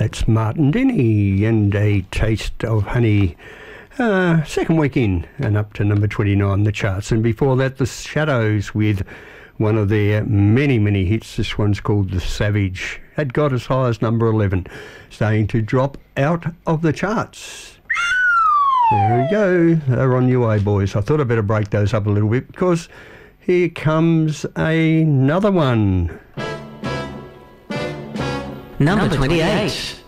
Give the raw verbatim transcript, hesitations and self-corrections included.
That's Martin Denny and A Taste of Honey. Uh, second week in and up to number twenty-nine, the charts. And before that, The Shadows with one of their many, many hits. This one's called The Savage. Had got as high as number eleven, starting to drop out of the charts. There we go. They're on your way, boys. I thought I'd better break those up a little bit because here comes another one. Number twenty-eight.